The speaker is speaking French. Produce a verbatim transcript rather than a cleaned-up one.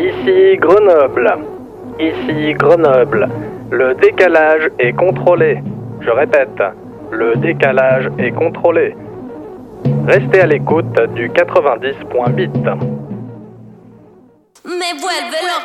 Ici Grenoble. Ici Grenoble. Le décalage est contrôlé. Je répète, le décalage est contrôlé. Restez à l'écoute du quatre-vingt-dix point huit. Me vuelve loco.